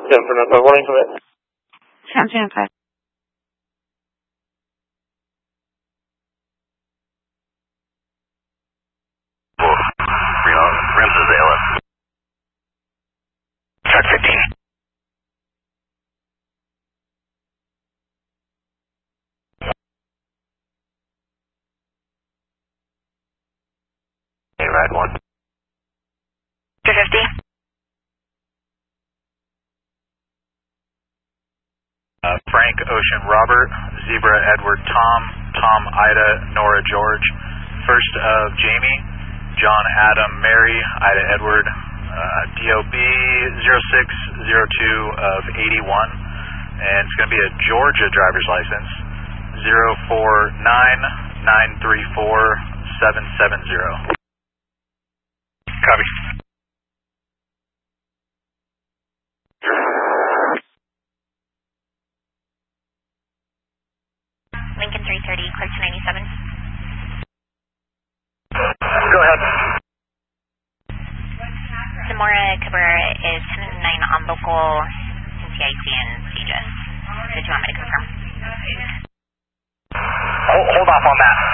Stanford 95, warning from it. Stanford 95. Rims is ALS. Track 15. Okay, ride 1. 250. Frank, Ocean, Robert, Zebra, Edward, Tom, Tom, Ida, Nora, George, first of Jamie, John, Adam, Mary, Ida, Edward, DOB 0602 of 81, and it's going to be a Georgia driver's license, 049934770. Copy. Lincoln 330, clear to 97. Go ahead. Zamora Cabrera is 9 on local NCIC and CGIS. Did you want me to confirm? Hold off on that.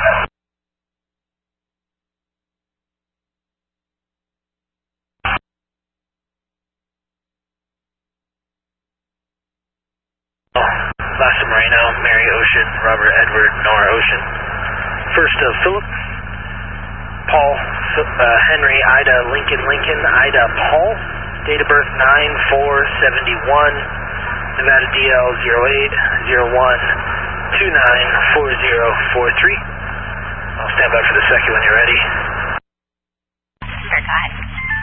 Last of Moreno, Mary, Ocean, Robert, Edward, Nora, Ocean. First of Philip, Paul, Henry, Ida, Lincoln, Ida, Paul. Date of birth 9/4/71. Nevada DL 0801294043. I'll stand by for the second when you're ready. Sure, go ahead.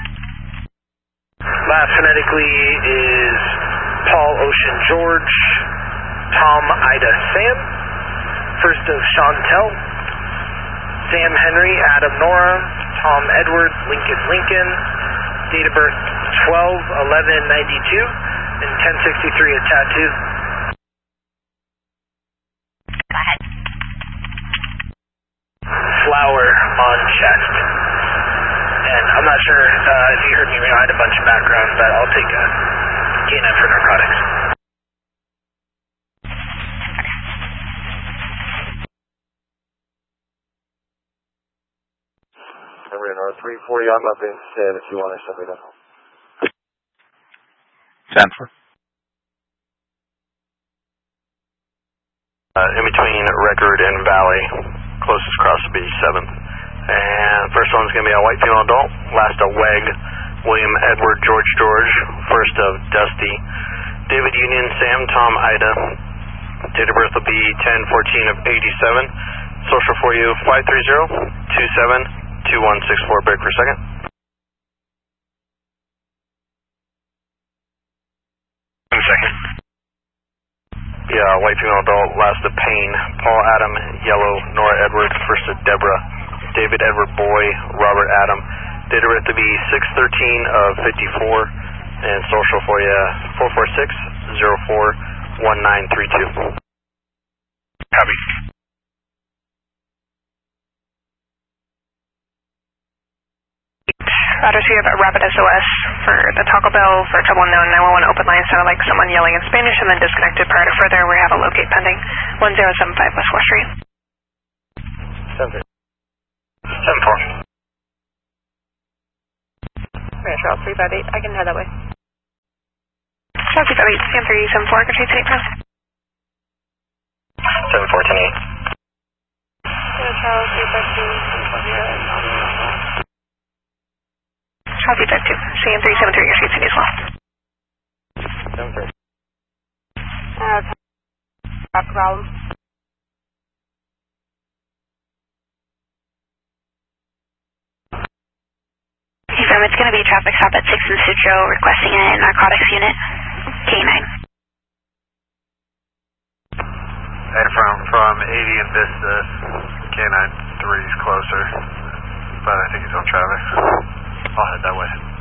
Last phonetically is Paul, Ocean, George, Tom, Ida, Sam. First of Chantel, Sam, Henry, Adam, Nora, Tom, Edward, Lincoln. Date of birth 12/11/92 and 1063 at Tattoo. Go ahead. Flower on chest. And I'm not sure if you heard me read a bunch of background, but I'll take a K9 for narcotics. Number North 340, I'm up instead if you want to send me that. Stanford. In between Record and Valley, closest cross will be 7th. And first one's going to be a white female adult, last a WEG, William, Edward, George, first of Dusty, David, Union, Sam, Tom, Ida. Date of birth will be 10/14 of 87. Social for you 530-27-2164. Break for a second. Second. Yeah, white female adult, last of Payne, Paul, Adam, Yellow, Nora, Edward, first of Deborah, David, Edward, Boy, Robert, Adam. Date of birth to be 6/13 of 54, and social for you 446-041932. Copy. Roger, so you have a rapid SOS for the Taco Bell for trouble unknown 911 open line. Sounded like someone yelling in Spanish and then disconnected. Prior to further, we have a locate pending. 1075 West 4th Street. 7-4. Ranch Route 358. I can head that way. Route 358, Sam 374. Can you take that? 7-4-10-8. Charles 352. Copy that too. CM 373, your street city as well. Problem. It's going to be a traffic stop at 6th and Sutro, requesting a narcotics unit, K9. And from 80 and Vista, K9 3 is closer, but I think he's on traffic. I'll head that way.